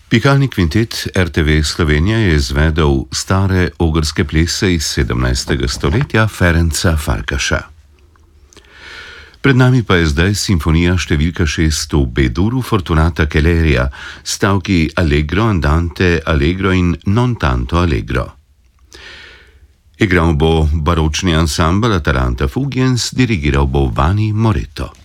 Pihalni kvintet RTV Slovenija je izvedel stare ogrske plese iz 17. stoletja Ferenca Farkaša. Pred nami pa je zdaj simfonija številka 6 v B-duru Fortunata Kellerija, stavki Allegro, Andante, Allegro in Non tanto Allegro. Igral bo baročni ansambel Atalanta Fugiens, dirigiral bo Vanni Moreto.